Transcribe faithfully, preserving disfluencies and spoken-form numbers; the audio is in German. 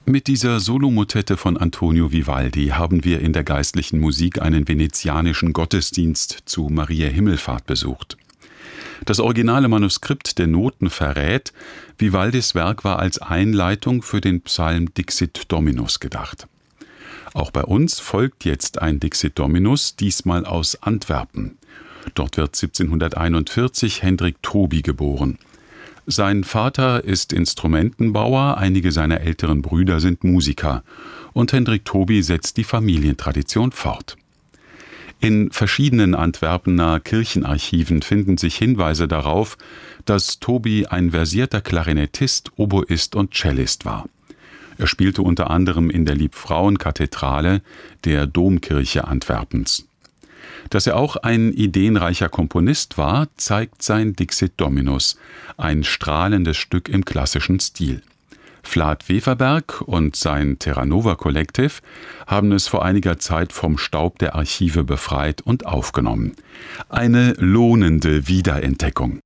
Mit dieser Solomotette von Antonio Vivaldi haben wir in der geistlichen Musik einen venezianischen Gottesdienst zu Mariä Himmelfahrt besucht. Das originale Manuskript der Noten verrät, Vivaldis Werk war als Einleitung für den Psalm Dixit Dominus gedacht. Auch bei uns folgt jetzt ein Dixit Dominus, diesmal aus Antwerpen. Dort wird siebzehnhunderteinundvierzig Hendrik Toby geboren. Sein Vater ist Instrumentenbauer, einige seiner älteren Brüder sind Musiker und Hendrik Toby setzt die Familientradition fort. In verschiedenen Antwerpener Kirchenarchiven finden sich Hinweise darauf, dass Toby ein versierter Klarinettist, Oboist und Cellist war. Er spielte unter anderem in der Liebfrauenkathedrale der Domkirche Antwerpens. Dass er auch ein ideenreicher Komponist war, zeigt sein Dixit Dominus, ein strahlendes Stück im klassischen Stil. Vlad Weverberg und sein Terra Nova Collective haben es vor einiger Zeit vom Staub der Archive befreit und aufgenommen. Eine lohnende Wiederentdeckung.